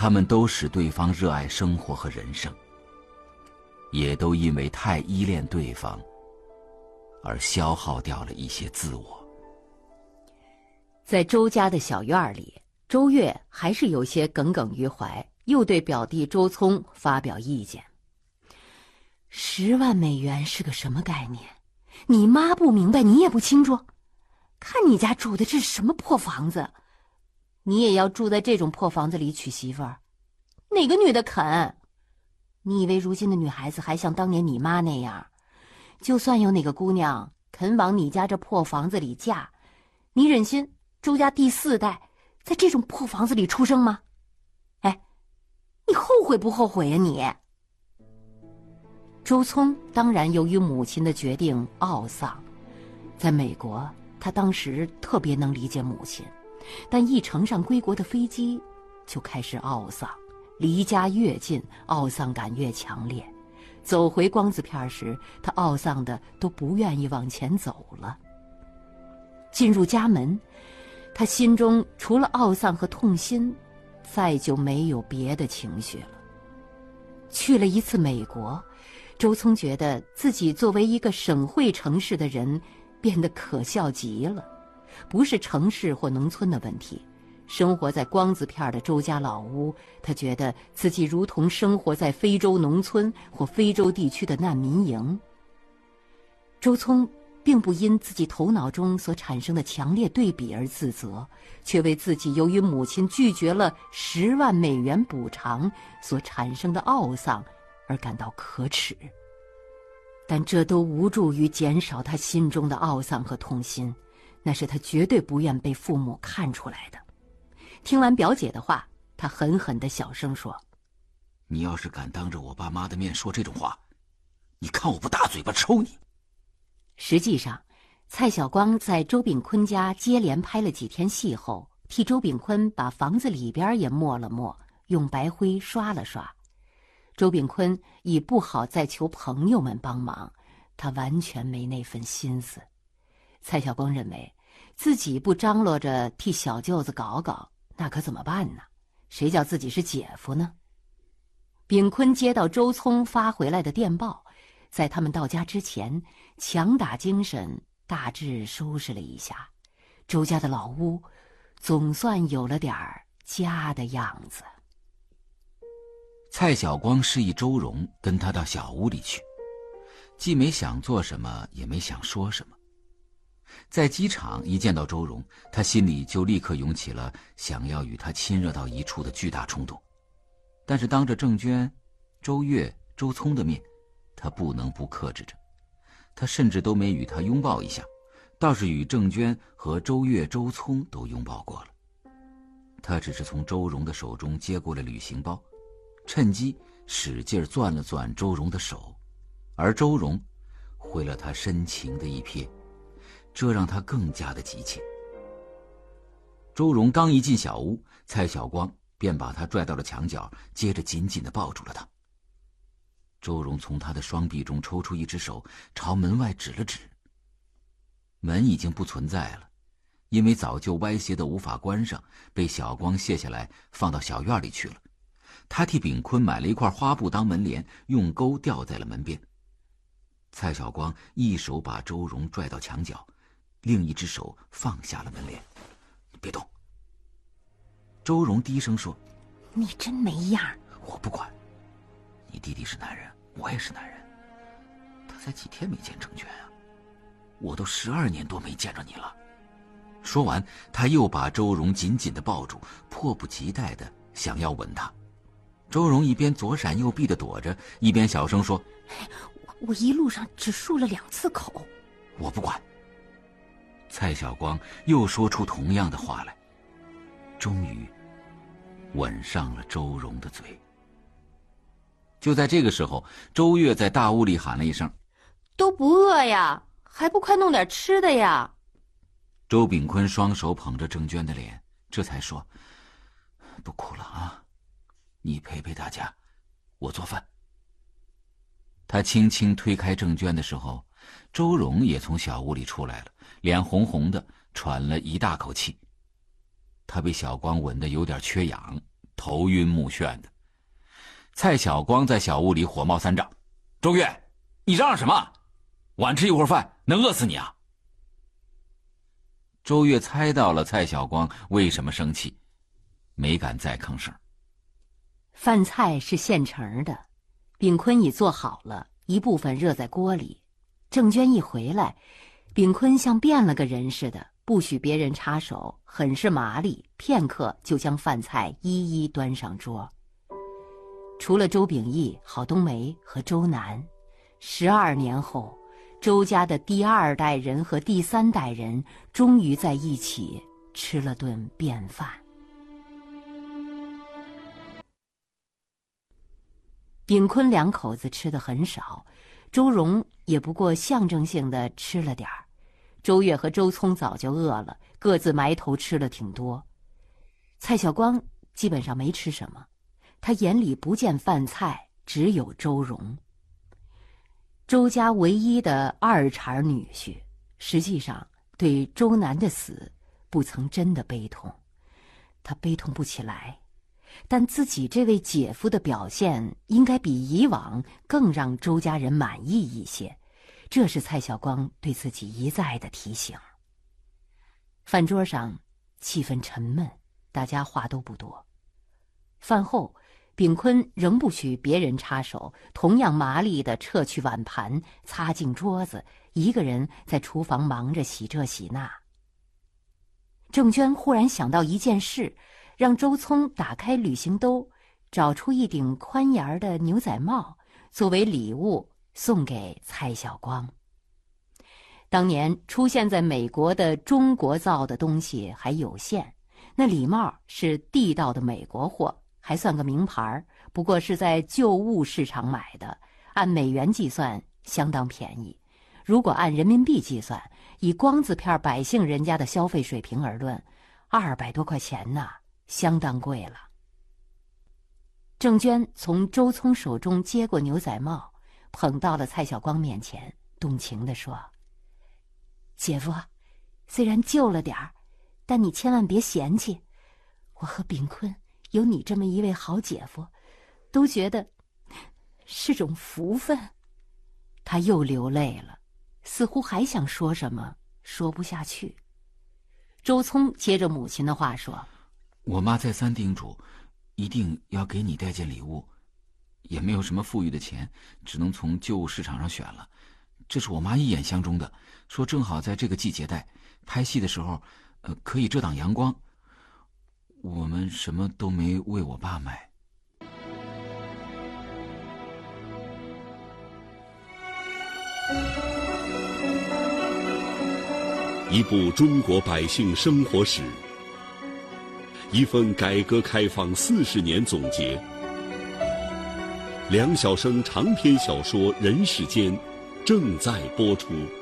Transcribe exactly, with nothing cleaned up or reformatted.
他们都使对方热爱生活和人生，也都因为太依恋对方而消耗掉了一些自我。 在周家的小院里，周越还是有些耿耿于怀，又对表弟周聪发表意见。十万美元是个什么概念？你妈不明白，你也不清楚？看你家住的这是什么破房子，你也要住在这种破房子里娶媳妇儿？哪个女的肯？你以为如今的女孩子还像当年你妈那样，就算有哪个姑娘肯往你家这破房子里嫁，你忍心周家第四代在这种破房子里出生吗？哎，你后悔不后悔呀你？周聪当然由于母亲的决定懊丧，在美国他当时特别能理解母亲，但一乘上归国的飞机就开始懊丧，离家越近懊丧感越强烈，走回光子片时他懊丧的都不愿意往前走了。进入家门，他心中除了懊丧和痛心，再就没有别的情绪了。去了一次美国，周聪觉得自己作为一个省会城市的人变得可笑极了。不是城市或农村的问题，生活在光子片的周家老屋，他觉得自己如同生活在非洲农村或非洲地区的难民营。周聪并不因自己头脑中所产生的强烈对比而自责，却为自己由于母亲拒绝了十万美元补偿所产生的懊丧而感到可耻。但这都无助于减少他心中的懊丧和痛心，那是他绝对不愿被父母看出来的。听完表姐的话，他狠狠地小声说： 你要是敢当着我爸妈的面说这种话，你看我不大嘴巴抽你。 实际上，蔡晓光在周炳坤家接连拍了几天戏后，替周炳坤把房子里边也抹了抹，用白灰刷了刷。周炳坤已不好再求朋友们帮忙，他完全没那份心思。蔡晓光认为自己不张罗着替小舅子搞搞，那可怎么办呢？谁叫自己是姐夫呢？炳坤接到周聪发回来的电报，在他们到家之前强打精神大致收拾了一下，周家的老屋总算有了点儿家的样子。 蔡晓光示意周荣跟他到小屋里去，既没想做什么，也没想说什么。在机场一见到周荣，他心里就立刻涌起了想要与他亲热到一处的巨大冲动。但是当着郑娟、周越、周聪的面，他不能不克制着。他甚至都没与他拥抱一下，倒是与郑娟和周越、周聪都拥抱过了。他只是从周荣的手中接过了旅行包，趁机使劲攥了攥周荣的手，而周荣回了他深情的一瞥，这让他更加的急切。周荣刚一进小屋，蔡晓光便把他拽到了墙角，接着紧紧地抱住了他。周荣从他的双臂中抽出一只手，朝门外指了指。门已经不存在了，因为早就歪斜的无法关上，被小光卸下来放到小院里去了。他替炳坤买了一块花布当门帘，用钩吊在了门边。蔡晓光一手把周荣拽到墙角，另一只手放下了门帘。你别动。周荣低声说： 你真没样。 我不管，你弟弟是男人，我也是男人。他才几天没见郑娟啊，我都十二年多没见着你了。说完，他又把周荣紧紧地抱住，迫不及待地想要吻他。周荣一边左闪右避地躲着，一边小声说： 我我一路上只漱了两次口。 我不管。蔡晓光又说出同样的话来，终于吻上了周荣的嘴。就在这个时候，周越在大屋里喊了一声： 都不饿呀，还不快弄点吃的呀。 周炳坤双手捧着郑娟的脸，这才说：不哭了啊，你陪陪大家，我做饭。他轻轻推开郑娟的时候，周荣也从小屋里出来了，脸红红的，喘了一大口气。他被小光吻得有点缺氧， 头晕目眩的。蔡晓光在小屋里火冒三丈：“周越，你嚷嚷什么？晚吃一会儿饭能饿死你啊！”周越猜到了蔡晓光为什么生气，没敢再吭声。 饭菜是现成的，炳坤已做好了，一部分热在锅里。郑娟一回来，炳坤像变了个人似的，不许别人插手，很是麻利，片刻就将饭菜一一端上桌。除了周秉义、郝冬梅和周南，十二年后，周家的第二代人和第三代人终于在一起吃了顿便饭。炳坤两口子吃得很少，周荣也不过象征性的吃了点儿。周越和周聪早就饿了，各自埋头吃了挺多。蔡晓光基本上没吃什么，他眼里不见饭菜，只有周荣。周家唯一的二茬女婿，实际上对周南的死不曾真的悲痛，他悲痛不起来，但自己这位姐夫的表现应该比以往更让周家人满意一些，这是蔡晓光对自己一再的提醒。饭桌上气氛沉闷，大家话都不多。饭后，炳坤仍不许别人插手，同样麻利地撤去碗盘，擦净桌子，一个人在厨房忙着洗这洗那。郑娟忽然想到一件事，让周聪打开旅行兜，找出一顶宽檐的牛仔帽，作为礼物送给蔡晓光。当年出现在美国的中国造的东西还有限，那礼帽是地道的美国货，还算个名牌，不过是在旧物市场买的，按美元计算相当便宜。如果按人民币计算，以光字片百姓人家的消费水平而论，二百多块钱呢，相当贵了。郑娟从周聪手中接过牛仔帽，捧到了蔡晓光面前，动情地说：“姐夫，虽然旧了点儿，但你千万别嫌弃。我和炳坤有你这么一位好姐夫，都觉得是种福分。”他又流泪了，似乎还想说什么，说不下去。周聪接着母亲的话说：“ 我妈再三叮嘱，一定要给你带件礼物，也没有什么富裕的钱，只能从旧物市场上选了。这是我妈一眼相中的，说正好在这个季节带，拍戏的时候，呃，可以遮挡阳光。我们什么都没为我爸买。” 一部中国百姓生活史，一份改革开放四十年总结。梁晓声长篇小说《人世间》正在播出。